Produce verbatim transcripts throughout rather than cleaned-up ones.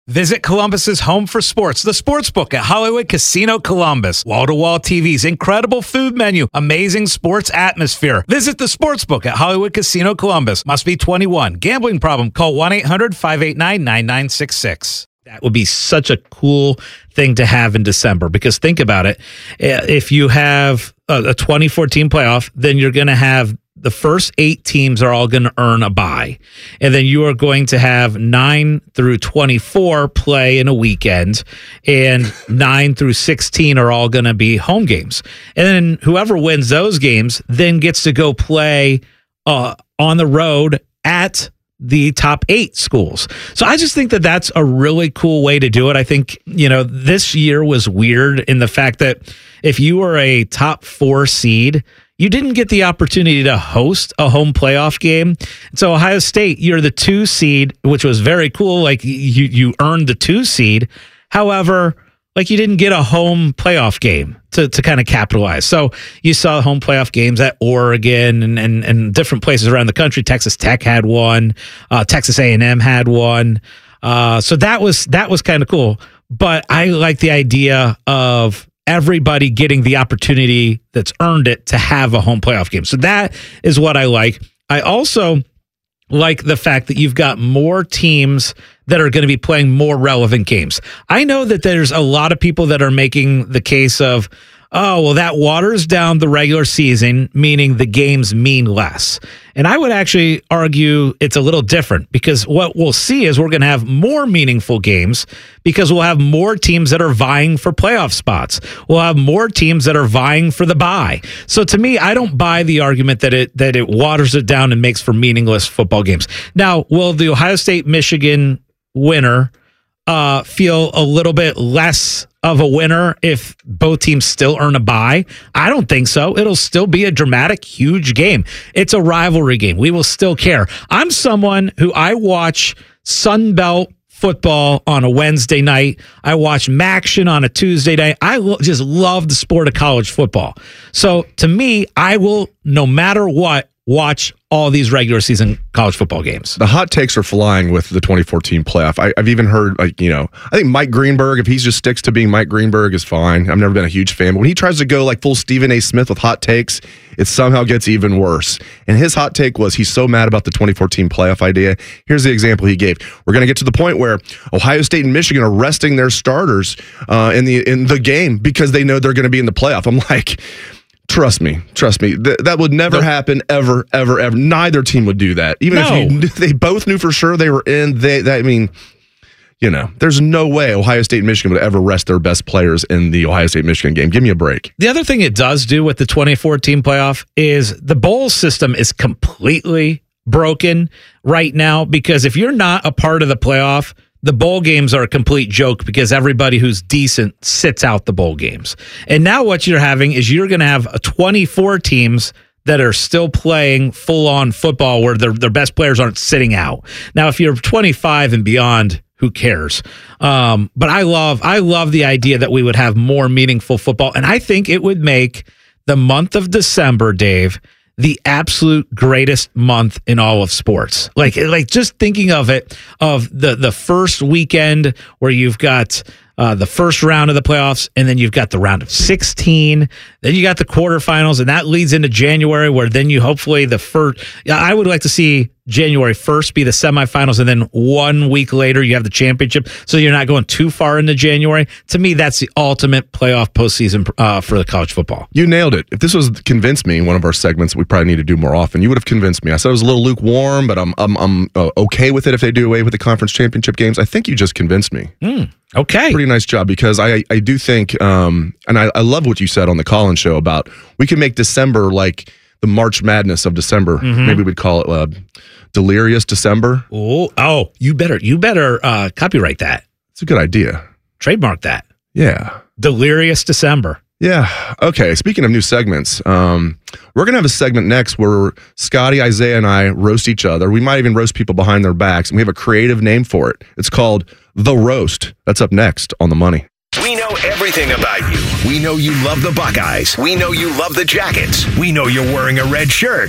Visit Columbus's home for sports, the Sportsbook at Hollywood Casino Columbus. Wall-to-wall T Vs, incredible food menu, amazing sports atmosphere. Visit the Sportsbook at Hollywood Casino Columbus. Must be twenty-one. Gambling problem? Call one eight hundred five eight nine nine nine six six. That would be such a cool thing to have in December, because think about it. If you have a twenty fourteen playoff, then you're going to have the first eight teams are all going to earn a bye. And then you are going to have nine through twenty-four play in a weekend, and nine through sixteen are all going to be home games. And then whoever wins those games then gets to go play uh, on the road at the top eight schools. So I just think that that's a really cool way to do it. I think, you know, this year was weird in the fact that if you were a top four seed, you didn't get the opportunity to host a home playoff game. So Ohio State, you're the two seed, which was very cool. Like you, you earned the two seed. However, like you didn't get a home playoff game to, to kind of capitalize. So you saw home playoff games at Oregon and, and, and different places around the country. Texas Tech had one. Uh, Texas A and M had one. Uh, so that was, that was kind of cool. But I like the idea of everybody getting the opportunity that's earned it to have a home playoff game. So that is what I like. I also like the fact that you've got more teams that are going to be playing more relevant games. I know that there's a lot of people that are making the case of, oh, well, that waters down the regular season, meaning the games mean less. And I would actually argue it's a little different, because what we'll see is we're going to have more meaningful games because we'll have more teams that are vying for playoff spots. We'll have more teams that are vying for the bye. So to me, I don't buy the argument that it that it waters it down and makes for meaningless football games. Now, will the Ohio State-Michigan winner uh, feel a little bit less of a winner if both teams still earn a bye? I don't think so. It'll still be a dramatic, huge game. It's a rivalry game. We will still care. I'm someone who I watch Sun Belt football on a Wednesday night. I watch Maction on a Tuesday night. I lo- just love the sport of college football. So to me, I will, no matter what, watch all these regular season college football games. The hot takes are flying with the twenty fourteen playoff. I, I've even heard, like, you know, I think Mike Greenberg, if he just sticks to being Mike Greenberg, is fine. I've never been a huge fan. But when he tries to go like full Stephen A. Smith with hot takes, it somehow gets even worse. And his hot take was he's so mad about the twenty fourteen playoff idea. Here's the example he gave. We're going to get to the point where Ohio State and Michigan are resting their starters uh, in the in the game because they know they're going to be in the playoff. I'm like, Trust me, trust me. Th- that would never the, happen, ever, ever, ever. Neither team would do that. Even no. if you, they both knew for sure they were in. They, that, I mean, you know, there's no way Ohio State and Michigan would ever rest their best players in the Ohio State-Michigan game. Give me a break. The other thing it does do with the twenty fourteen playoff is the bowl system is completely broken right now, because if you're not a part of the playoff, the bowl games are a complete joke because everybody who's decent sits out the bowl games. And now what you're having is you're going to have twenty-four teams that are still playing full-on football where their their best players aren't sitting out. Now, if you're twenty-five and beyond, who cares? Um, but I love I love the idea that we would have more meaningful football. And I think it would make the month of December, Dave, the absolute greatest month in all of sports. Like, like just thinking of it, of the, the first weekend where you've got uh, the first round of the playoffs, and then you've got the round of sixteen, then you got the quarterfinals, and that leads into January, where then you hopefully the first, I would like to see January first be the semifinals, and then one week later you have the championship, so you're not going too far into January. To me, that's the ultimate playoff postseason uh, for the college football. You nailed it. If this was Convince Me, one of our segments we probably need to do more often, you would have convinced me. I said it was a little lukewarm, but I'm I'm, I'm uh, okay with it if they do away with the conference championship games. I think you just convinced me. Mm, okay. Pretty nice job, because I, I do think, um, and I, I love what you said on the Collins show about we can make December like the March Madness of December. Mm-hmm. Maybe we'd call it uh, Delirious December. Oh, oh, you better you better uh, copyright that. It's a good idea. Trademark that. Yeah. Delirious December. Yeah. Okay. Speaking of new segments, um, we're going to have a segment next where Scotty, Isaiah, and I roast each other. We might even roast people behind their backs, and we have a creative name for it. It's called The Roast. That's up next on The Money. We know everything about you. We know you love the Buckeyes. We know you love the Jackets. We know you're wearing a red shirt.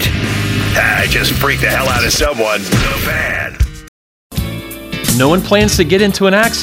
I just freaked the hell out of someone. The Fan. No one plans to get into an accident.